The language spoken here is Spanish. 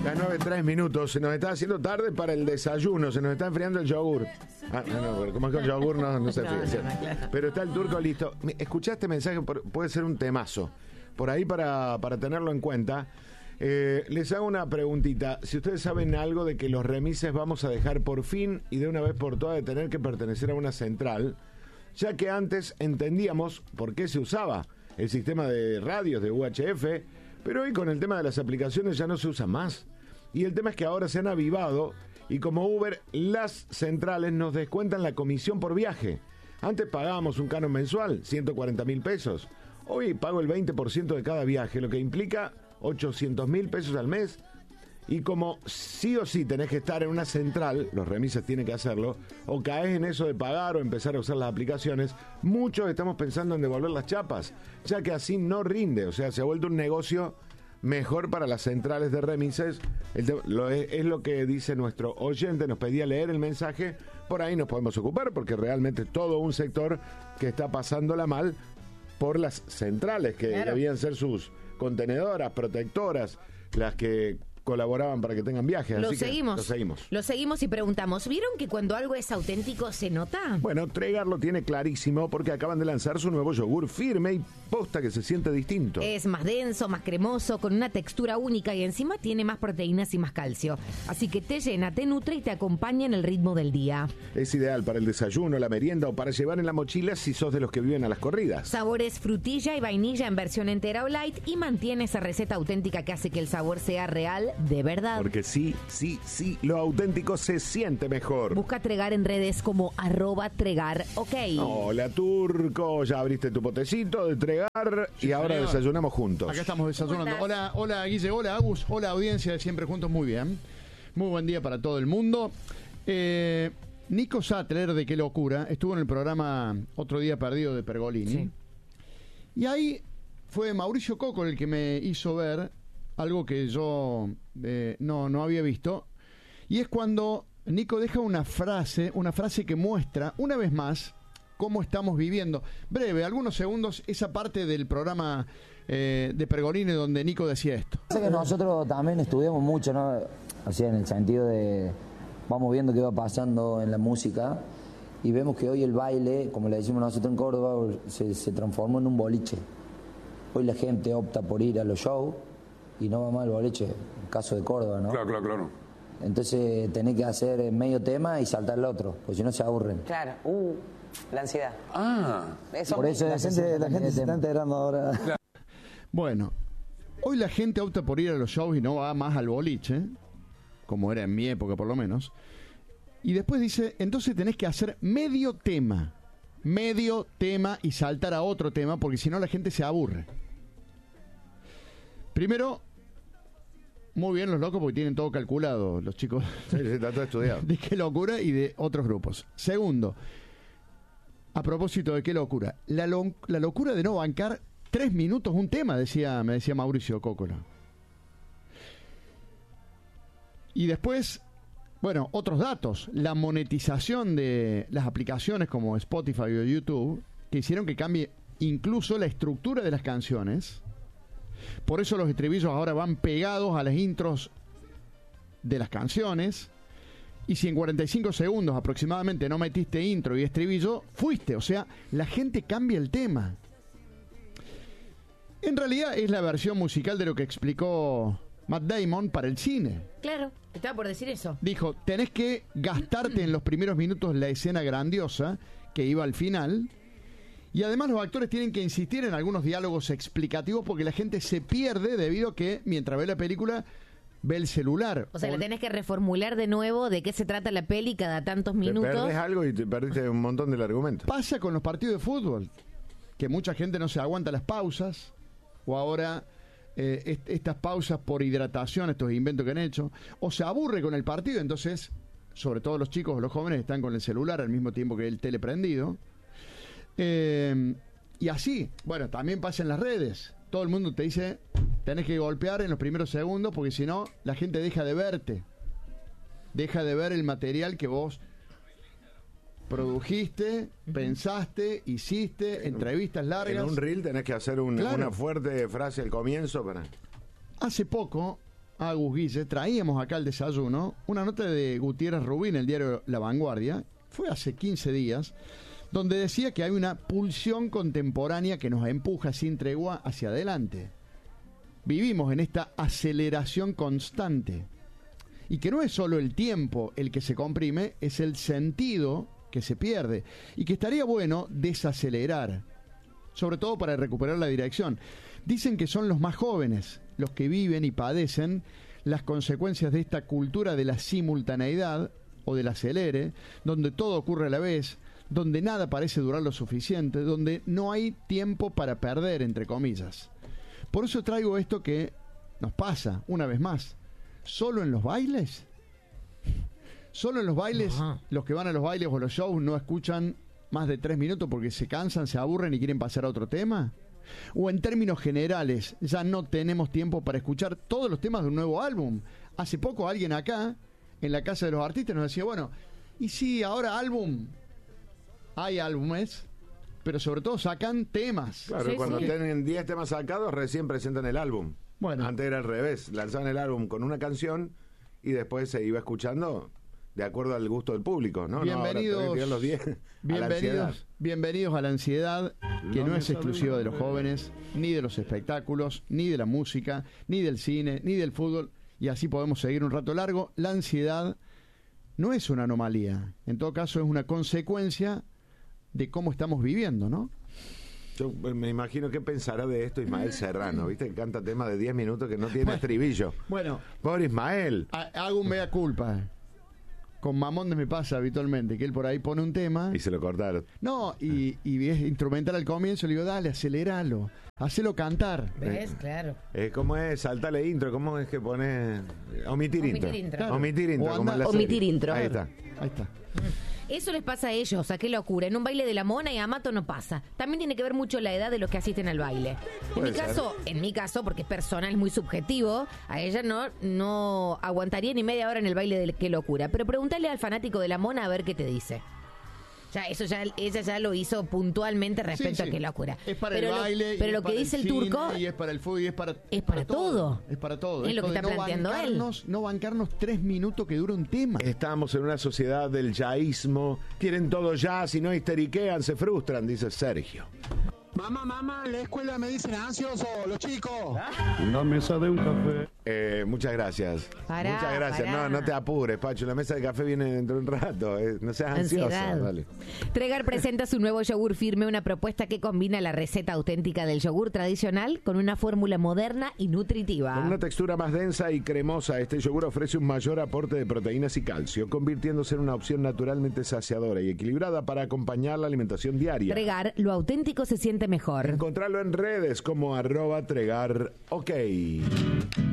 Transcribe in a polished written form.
Las 9:03. Se nos está haciendo tarde para el desayuno. Se nos está enfriando el yogur. No, como es que el yogur no se enfría. No, claro. Pero está el turco listo. Escuchaste mensaje, puede ser un temazo. Por ahí para tenerlo en cuenta. Les hago una preguntita. Si ustedes saben algo de que los remises vamos a dejar por fin y de una vez por todas de tener que pertenecer a una central, ya que antes entendíamos por qué se usaba el sistema de radios de UHF, pero hoy con el tema de las aplicaciones ya no se usa más. Y el tema es que ahora se han avivado y como Uber, las centrales nos descuentan la comisión por viaje. Antes pagábamos un canon mensual, 140.000 pesos. Hoy pago el 20% de cada viaje, lo que implica 800.000 pesos al mes. Y como sí o sí tenés que estar en una central, los remises tienen que hacerlo, o caes en eso de pagar o empezar a usar las aplicaciones, muchos estamos pensando en devolver las chapas, ya que así no rinde, o sea, se ha vuelto un negocio mejor para las centrales de remises. Es lo que dice nuestro oyente, nos pedía leer el mensaje, por ahí nos podemos ocupar, porque realmente todo un sector que está pasándola mal por las centrales, que claro, debían ser sus contenedoras, protectoras, las que colaboraban para que tengan viajes. Lo seguimos y preguntamos, ¿vieron que cuando algo es auténtico se nota? Bueno, Tregar lo tiene clarísimo porque acaban de lanzar su nuevo yogur firme y posta que se siente distinto. Es más denso, más cremoso, con una textura única y encima tiene más proteínas y más calcio. Así que te llena, te nutre y te acompaña en el ritmo del día. Es ideal para el desayuno, la merienda o para llevar en la mochila si sos de los que viven a las corridas. Sabores frutilla y vainilla en versión entera o light y mantiene esa receta auténtica que hace que el sabor sea real de verdad. Porque sí, lo auténtico se siente mejor. Busca Tregar en redes como @Tregar, ok. Hola, Turco, ya abriste tu potecito de Tregar y ahora desayunamos juntos. Acá estamos desayunando. Hola Guille, hola Agus, hola audiencia de Siempre Juntos, muy bien. Muy buen día para todo el mundo. Nico Sattler, de Qué Locura, estuvo en el programa Otro Día Perdido de Pergolini. Sí. Y ahí fue Mauricio Coco el que me hizo ver algo que yo no había visto, y es cuando Nico deja una frase que muestra una vez más cómo estamos viviendo. Breve, algunos segundos, esa parte del programa de Pergolini donde Nico decía esto. Sé que nosotros también estudiamos mucho, ¿no? Así en el sentido de vamos viendo qué va pasando en la música y vemos que hoy el baile, como le decimos nosotros en Córdoba, se transformó en un boliche. Hoy la gente opta por ir a los shows y no va mal el boliche, en caso de Córdoba, ¿no? Claro. Entonces tenés que hacer medio tema y saltar el otro, porque si no se aburren. Claro, la ansiedad. Eso por eso la gente se está enterando ahora. Claro. Bueno, hoy la gente opta por ir a los shows y no va más al boliche, como era en mi época por lo menos. Y después dice, entonces tenés que hacer medio tema y saltar a otro tema, porque si no la gente se aburre. Primero, muy bien los locos porque tienen todo calculado, los chicos. Sí, está todo estudiado. De Qué Locura y de otros grupos. Segundo, a propósito de Qué Locura, la locura de no bancar 3 minutos un tema, me decía Mauricio Cócola. Y después, bueno, otros datos. La monetización de las aplicaciones como Spotify o YouTube, que hicieron que cambie incluso la estructura de las canciones. Por eso los estribillos ahora van pegados a las intros de las canciones. Y si en 45 segundos aproximadamente no metiste intro y estribillo, fuiste. O sea, la gente cambia el tema. En realidad es la versión musical de lo que explicó Matt Damon para el cine. Claro, estaba por decir eso. Dijo, tenés que gastarte en los primeros minutos la escena grandiosa que iba al final. Y además los actores tienen que insistir en algunos diálogos explicativos porque la gente se pierde debido a que mientras ve la película ve el celular. O sea, le tenés que reformular de nuevo de qué se trata la peli cada tantos minutos. Te perdés algo y te perdiste un montón del argumento. Pasa con los partidos de fútbol, que mucha gente no se aguanta las pausas, o ahora estas pausas por hidratación, estos inventos que han hecho, o se aburre con el partido, entonces, sobre todo los chicos o los jóvenes están con el celular al mismo tiempo que el tele prendido. Y así, bueno, también pasa en las redes. Todo el mundo te dice, tenés que golpear en los primeros segundos porque si no, la gente deja de verte. Deja de ver el material que vos produjiste, pensaste, hiciste, entrevistas largas. En un reel tenés que hacer una fuerte frase al comienzo para... Hace poco Agus, Guille, traíamos acá al desayuno una nota de Gutiérrez Rubí en el diario La Vanguardia, fue hace 15 días, donde decía que hay una pulsión contemporánea que nos empuja sin tregua hacia adelante. Vivimos en esta aceleración constante. Y que no es solo el tiempo el que se comprime, es el sentido que se pierde. Y que estaría bueno desacelerar, sobre todo para recuperar la dirección. Dicen que son los más jóvenes los que viven y padecen las consecuencias de esta cultura de la simultaneidad o del acelere, donde todo ocurre a la vez, donde nada parece durar lo suficiente, donde no hay tiempo para perder, entre comillas. Por eso traigo esto que nos pasa, una vez más. ¿Solo en los bailes? ¿Solo en los bailes? Ajá. Los que van a los bailes o los shows no escuchan más de 3 minutos porque se cansan, se aburren y quieren pasar a otro tema. O en términos generales, ya no tenemos tiempo para escuchar todos los temas de un nuevo álbum. Hace poco alguien acá, en la Casa de los Artistas, nos decía, bueno, y sí, ahora álbum, hay álbumes, pero sobre todo sacan temas. Claro, sí, cuando tienen 10 temas sacados, recién presentan el álbum. Bueno. Antes era al revés, lanzaban el álbum con una canción y después se iba escuchando de acuerdo al gusto del público, ¿no? Bienvenidos, no, los 10 bienvenidos a la ansiedad, que no es exclusiva de los jóvenes, ni de los espectáculos, ni de la música, ni del cine, ni del fútbol, y así podemos seguir un rato largo. La ansiedad no es una anomalía, en todo caso es una consecuencia de cómo estamos viviendo, ¿no? Yo me imagino qué pensará de esto Ismael Serrano, ¿viste? Que canta temas de 10 minutos que no tiene estribillo. Bueno, pobre Ismael. Hago un mea culpa. Con Mamondes me pasa habitualmente, que él por ahí pone un tema. Y se lo cortaron. No, y es instrumental al comienzo, le digo, dale, aceléralo, hacelo cantar. ¿Ves? Claro. ¿Cómo es? Saltale intro, ¿cómo es que pone? Omitir intro. Claro. Omitir intro, como en la omitir serie. intro. Ahí está. Eso les pasa a ellos, a qué locura. En un baile de la Mona y Amato no pasa. También tiene que ver mucho la edad de los que asisten al baile. En mi caso, porque es personal, es muy subjetivo, a ella no aguantaría ni media hora en el baile de qué locura. Pero pregúntale al fanático de la Mona a ver qué te dice. Ella ya lo hizo puntualmente respecto a qué locura. Es para el baile, pero lo que dice el turco, y es para el fútbol, y es para todo. Es para todo. Es lo que está planteando él. No bancarnos 3 minutos que dura un tema. Estamos en una sociedad del yaísmo. Quieren todo ya, si no histeriquean, se frustran, dice Sergio. Mamá, en la escuela me dicen ansioso, los chicos. Una mesa de un café. Muchas gracias. Muchas gracias. No te apures, Pacho. La mesa de café viene dentro de un rato. No seas ansioso. Dale. Tregar presenta su nuevo yogur firme, una propuesta que combina la receta auténtica del yogur tradicional con una fórmula moderna y nutritiva. Con una textura más densa y cremosa, este yogur ofrece un mayor aporte de proteínas y calcio, convirtiéndose en una opción naturalmente saciadora y equilibrada para acompañar la alimentación diaria. Tregar, lo auténtico se siente mejor. Encontrarlo en redes como @tregar. OK.